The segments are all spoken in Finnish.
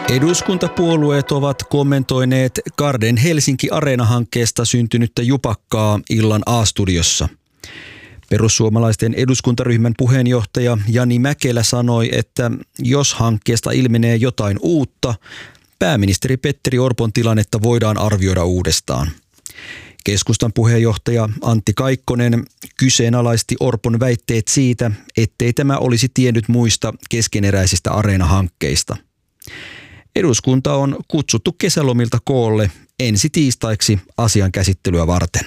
Eduskuntapuolueet ovat kommentoineet Garden Helsinki Areena-hankkeesta syntynyttä jupakkaa illan A-studiossa. Perussuomalaisten eduskuntaryhmän puheenjohtaja Jani Mäkelä sanoi, että jos hankkeesta ilmenee jotain uutta, pääministeri Petteri Orpon tilannetta voidaan arvioida uudestaan. Keskustan puheenjohtaja Antti Kaikkonen kyseenalaisti Orpon väitteet siitä, ettei tämä olisi tiennyt muista keskeneräisistä Areena-hankkeista. Eduskunta on kutsuttu kesälomilta koolle ensi tiistaiksi asian käsittelyä varten.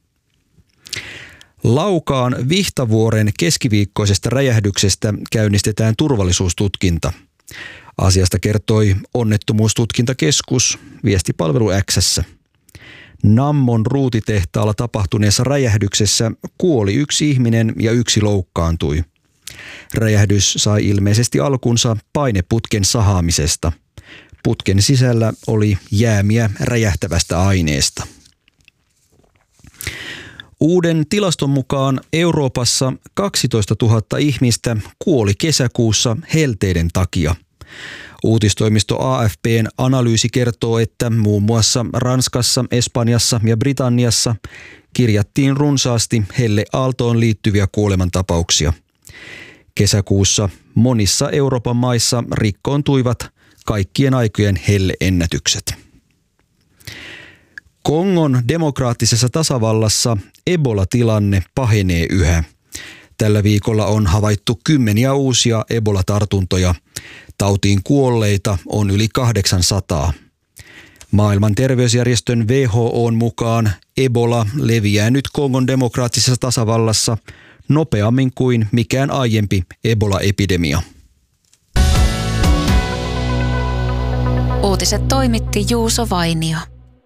Laukaan Vihtavuoren keskiviikkoisesta räjähdyksestä käynnistetään turvallisuustutkinta. Asiasta kertoi Onnettomuustutkintakeskus viestipalvelu X:ssä. Nammon ruutitehtaalla tapahtuneessa räjähdyksessä kuoli 1 ihminen ja 1 loukkaantui. Räjähdys sai ilmeisesti alkunsa paineputken sahaamisesta. Putken sisällä oli jäämiä räjähtävästä aineesta. Uuden tilaston mukaan Euroopassa 12 000 ihmistä kuoli kesäkuussa helteiden takia. Uutistoimisto AFP:n analyysi kertoo, että muun muassa Ranskassa, Espanjassa ja Britanniassa kirjattiin runsaasti helleaaltoon liittyviä kuolemantapauksia. Kesäkuussa monissa Euroopan maissa rikkoontuivat kaikkien aikojen helleennätykset. Kongon demokraattisessa tasavallassa Ebola-tilanne pahenee yhä. Tällä viikolla on havaittu 10 uusia Ebola-tartuntoja. Tautiin kuolleita on yli 800. Maailman terveysjärjestön WHO:n mukaan Ebola leviää nyt Kongon demokraattisessa tasavallassa nopeammin kuin mikään aiempi Ebola-epidemia. Uutiset toimitti Juuso Vainio.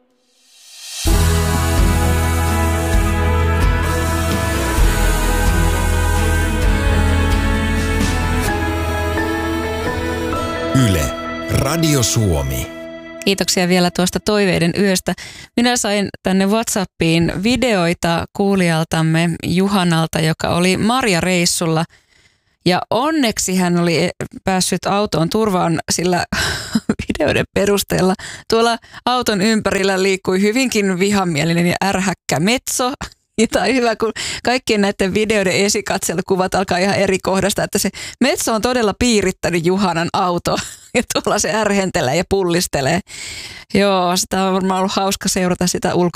Yle, Radio Suomi. Kiitoksia vielä tuosta toiveiden yöstä. Minä sain tänne WhatsAppiin videoita kuulijaltamme Juhanalta, joka oli marjareissulla. Ja onneksi hän oli päässyt autoon turvaan, sillä videoiden perusteella tuolla auton ympärillä liikkui hyvinkin vihamielinen ja ärhäkkä metso. Ja tämä on hyvä, kun kaikkien näiden videoiden esikatselukuvat alkaa ihan eri kohdasta, että se metso on todella piirittänyt Juhanan auto ja tuolla se ärhentelee ja pullistelee. Joo, sitä on varmaan ollut hauska seurata sitä